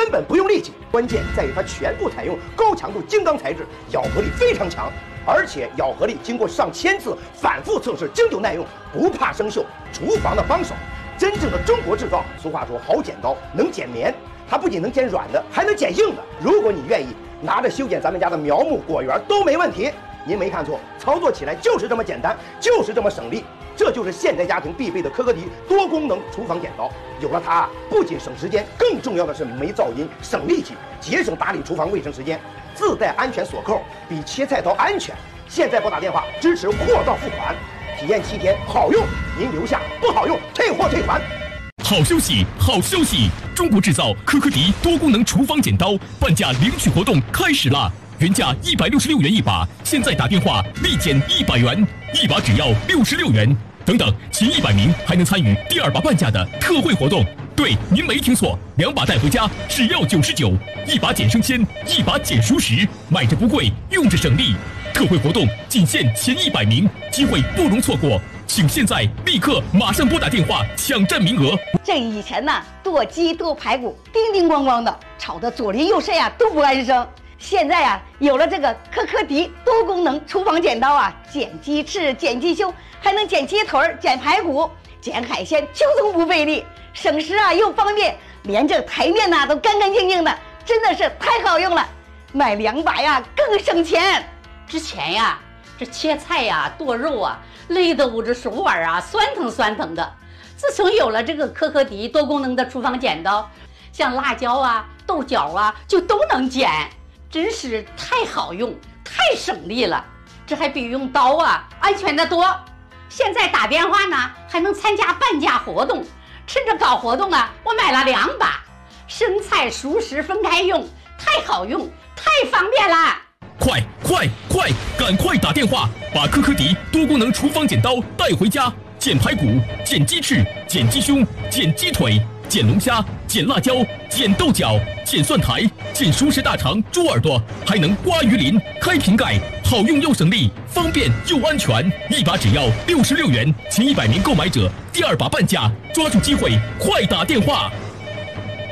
根本不用力气，关键在于它全部采用高强度精钢材质，咬合力非常强，而且咬合力经过上千次反复测试，经久耐用，不怕生锈，厨房的帮手。真正的中国制造，俗话说好剪刀能剪棉，它不仅能剪软的，还能剪硬的。如果你愿意，拿着修剪咱们家的苗木果园都没问题。您没看错，操作起来就是这么简单，就是这么省力。这就是现代家庭必备的科迪多功能厨房剪刀。有了它，不仅省时间，更重要的是没噪音、省力气，节省打理厨房卫生时间。自带安全锁扣，比切菜刀安全。现在拨打电话，支持货到付款，体验7天，好用您留下，不好用退货退款。 好消息，好消息！中国制造科迪多功能厨房剪刀半价领取活动开始啦！原价166元一把，现在打电话立减100元，一把只要66元。等等，前100名还能参与第2把半价的特惠活动。对，您没听错，2把带回家只要99，一把减生鲜，一把减熟食，买着不贵，用着省力。特惠活动仅限前100名，机会不容错过，请现在立刻马上拨打电话抢占名额。 这以前呢，剁鸡剁排骨，叮叮咣咣的，吵得左邻右舍呀都不安生。现在呀，有了这个科迪多功能厨房剪刀啊，剪鸡翅、剪鸡胸，还能剪鸡腿、剪排骨、剪海鲜，轻松不费力，省时啊又方便，连这台面呐都干干净净的，真的是太好用了。买2把呀更省钱。 之前呀，这切菜呀、剁肉啊，累得我这手腕啊酸疼酸疼的。自从有了这个科迪多功能的厨房剪刀，像辣椒啊、豆角啊，就都能剪，真是太好用，太省力了。这还比用刀啊安全得多。现在打电话呢，还能参加半价活动。趁着搞活动啊，我买了2把，生菜熟食分开用，太好用，太方便了。 快，赶快打电话，把科迪多功能厨房剪刀带回家，剪排骨、剪鸡翅、剪鸡胸、剪鸡腿、剪龙虾、剪辣椒、剪豆角、剪蒜苔、剪熟食大肠、猪耳朵，还能刮鱼鳞、开瓶盖，好用又省力，方便又安全。一把只要66元，前100名购买者第2把半价，抓住机会，快打电话！